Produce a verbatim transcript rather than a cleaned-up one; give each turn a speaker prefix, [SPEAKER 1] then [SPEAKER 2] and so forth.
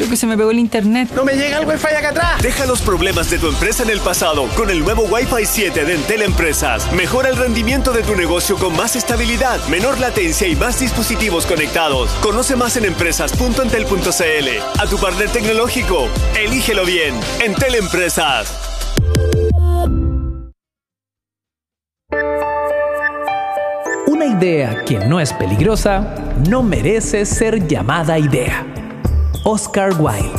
[SPEAKER 1] que se me pegó el internet.
[SPEAKER 2] ¡No me llega el Wi-Fi acá atrás!
[SPEAKER 3] Deja los problemas de tu empresa en el pasado con el nuevo Wi-Fi siete de Entel Empresas. Mejora el rendimiento de tu negocio con más estabilidad, menor latencia y más dispositivos conectados. Conoce más en empresas punto entel punto c l. A tu partner tecnológico, elígelo bien. Entel Empresas.
[SPEAKER 4] Una idea que no es peligrosa no merece ser llamada idea. Oscar Wilde.